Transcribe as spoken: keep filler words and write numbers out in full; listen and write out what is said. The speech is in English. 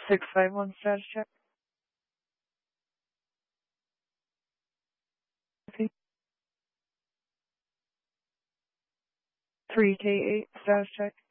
six five one status check. three K eight status check.